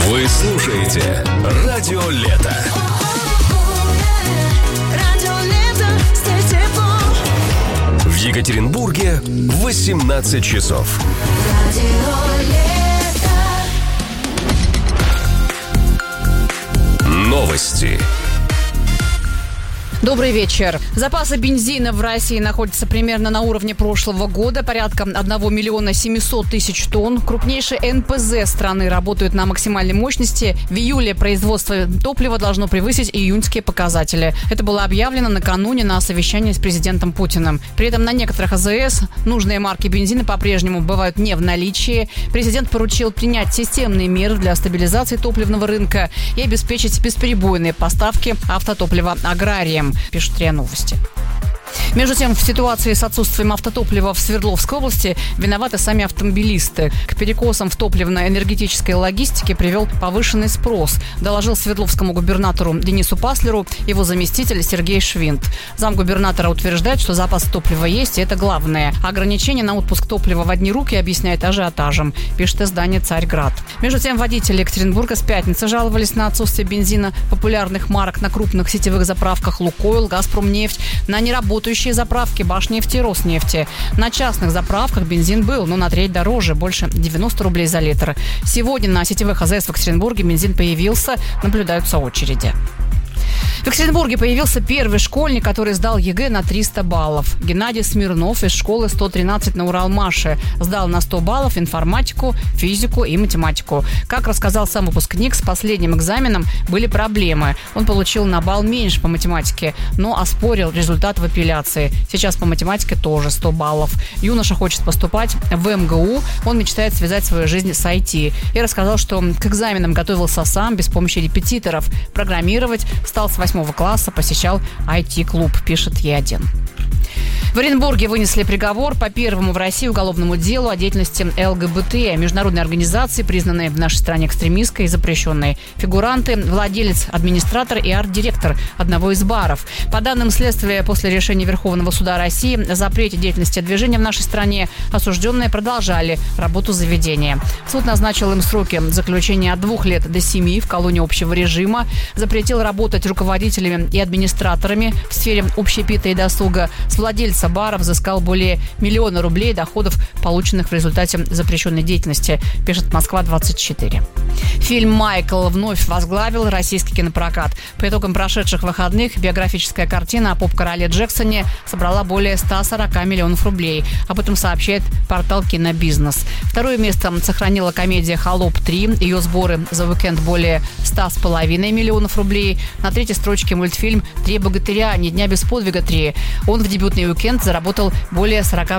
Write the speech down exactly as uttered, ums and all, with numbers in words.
Вы слушаете Радио Лето. В Екатеринбурге восемнадцать часов. Новости. Добрый вечер. Запасы бензина в России находятся примерно на уровне прошлого года, порядка одного миллиона семисот тысяч тонн. Крупнейшие эн пэ зэ страны работают на максимальной мощности. В июле производство топлива должно превысить июньские показатели. Это было объявлено накануне на совещании с президентом Путиным. При этом на некоторых а зэ эс нужные марки бензина по-прежнему бывают не в наличии. Президент поручил принять системные меры для стабилизации топливного рынка и обеспечить бесперебойные поставки автотоплива аграриям, пишут РИА Новости. Между тем, в ситуации с отсутствием автотоплива в Свердловской области виноваты сами автомобилисты. К перекосам в топливно-энергетической логистике привел повышенный спрос, доложил свердловскому губернатору Денису Паслеру его заместитель Сергей Швинт. Замгубернатора утверждает, что запас топлива есть, и это главное. Ограничение на отпуск топлива в одни руки объясняет ажиотажем, пишет издание «Царьград». Между тем, водители Екатеринбурга с пятницы жаловались на отсутствие бензина популярных марок на крупных сетевых заправках «Лукойл», «Газпромнефть», на неработающие заправки «Башнефти» и «Роснефти». На частных заправках бензин был, но на треть дороже, больше девяносто рублей за литр. Сегодня на сетевых а зэ эс в Екатеринбурге бензин появился, наблюдаются очереди. В Екатеринбурге появился первый школьник, который сдал е гэ на триста баллов. Геннадий Смирнов из школы сто тринадцать на Уралмаше сдал на сто баллов информатику, физику и математику. Как рассказал сам выпускник, с последним экзаменом были проблемы. Он получил на балл меньше по математике, но оспорил результат в апелляции. Сейчас по математике тоже сто баллов. Юноша хочет поступать в эм гэ у. Он мечтает связать свою жизнь с ай ти. И рассказал, что к экзаменам готовился сам, без помощи репетиторов. Программировать стал с восьмого класса, посещал ай ти-клуб, пишет е один. В Оренбурге вынесли приговор по первому в России уголовному делу о деятельности эл гэ бэ тэ, международной организации, признанной в нашей стране экстремистской и запрещенной. Фигуранты – владелец, администратор и арт-директор одного из баров. По данным следствия, после решения Верховного суда России о запрете деятельности движения в нашей стране, осужденные продолжали работу заведения. Суд назначил им сроки заключения от двух лет до семи в колонии общего режима, запретил работать руководителями и администраторами в сфере общепита и досуга. С владельца бара взыскал более миллиона рублей доходов, полученных в результате запрещенной деятельности, пишет Москва двадцать четыре. Фильм «Майкл» вновь возглавил российский кинопрокат. По итогам прошедших выходных биографическая картина о поп-короле Джексоне собрала более ста сорока миллионов рублей. Об этом сообщает портал «Кинобизнес». Второе место сохранила комедия «Холоп три». Ее сборы за уикенд более ста с половиной миллионов рублей. На третьей строчке мультфильм «Три богатыря. Ни дня без подвига три». Он в дебютный уикенд заработал более сорока